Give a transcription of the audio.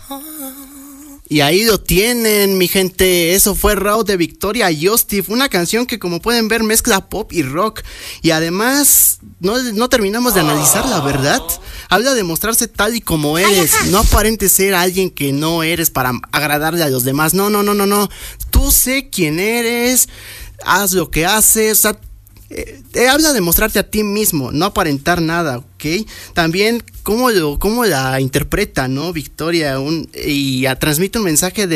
Y ahí lo tienen, mi gente. Eso fue Raw de Victoria Justice, una canción que, como pueden ver, mezcla pop y rock. Y además, no terminamos de analizarla, ¿verdad? Habla de mostrarse tal y como eres. No aparentes ser alguien que no eres para agradarle a los demás. No. Tú sé quién eres, haz lo que haces, o sea, habla de mostrarte a ti mismo, no aparentar nada, ¿ok? También cómo la interpreta, ¿no? Victoria, transmite un mensaje de